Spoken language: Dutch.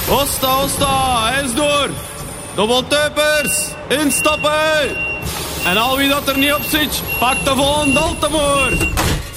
Hosta, eens door. De Woltuipers, instappen. En al wie dat er niet op zit, pak de volgende Altemoer.